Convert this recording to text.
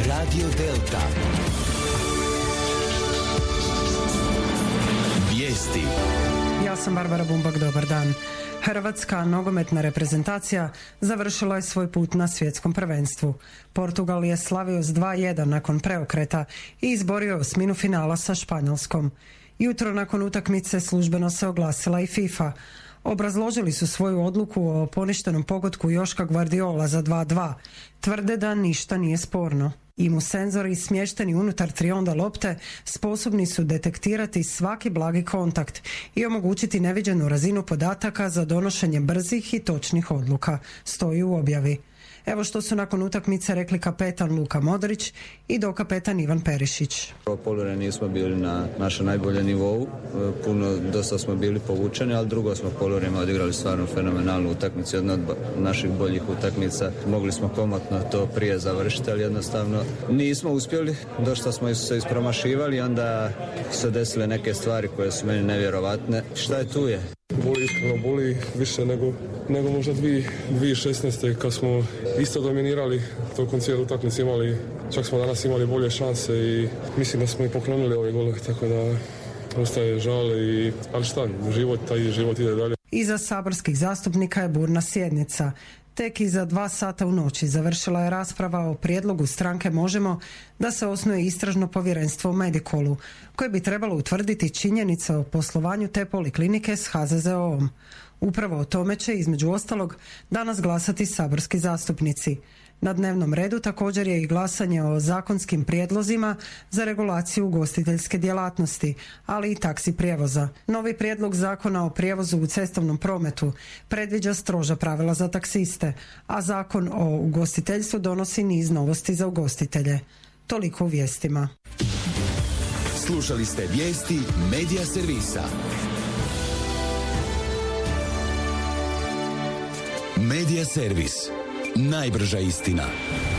Radio Delta. Vijesti. Ja sam Barbara Bumbak, dobar dan. Hrvatska nogometna reprezentacija završila je svoj put na svjetskom prvenstvu. Portugal je slavio s 2:1 nakon preokreta i izborio osminu finala sa Španjolskom. Jutro nakon utakmice službeno se oglasila i FIFA. Obrazložili su svoju odluku o poništenom pogodku Joška Gvardiola za 2:2. Tvrde da ništa nije sporno. Imu-senzori smješteni unutar trionda lopte sposobni su detektirati svaki blagi kontakt i omogućiti neviđenu razinu podataka za donošenje brzih i točnih odluka, stoji u objavi. Evo što su nakon utakmice rekli kapetan Luka Modrić i dokapetan Ivan Perišić. Poluvrijeme nismo bili na našem najboljem nivou, dosta smo bili povučeni, ali drugo smo poluvrijeme odigrali stvarno fenomenalnu utakmicu, jedna od naših boljih utakmica. Mogli smo komotno to prije završiti, ali jednostavno nismo uspjeli, dosta smo se ispromašivali, onda se desile neke stvari koje su meni nevjerovatne. Šta je tu je? Boli više nego možda 2016. kad smo isto dominirali, tokom cijele utakmice imali, čak smo danas imali bolje šanse i mislim da smo i poklonili ove golove, tako da ostaje žal, ali šta, život ide dalje. Iza saborskih zastupnika je burna sjednica. Tek iza 2 sata u noći završila je rasprava o prijedlogu stranke Možemo da se osnuje istražno povjerenstvo u Medikolu, koje bi trebalo utvrditi činjenice o poslovanju te poliklinike s HZZO-om. Upravo o tome će, između ostalog, danas glasati saborski zastupnici. Na dnevnom redu također je i glasanje o zakonskim prijedlozima za regulaciju ugostiteljske djelatnosti, ali i taksi prijevoza. Novi prijedlog zakona o prijevozu u cestovnom prometu predviđa stroža pravila za taksiste, a zakon o ugostiteljstvu donosi niz novosti za ugostitelje. Toliko u vijestima. Slušali ste vijesti Medija servisa. Medija servis. Najbrža istina.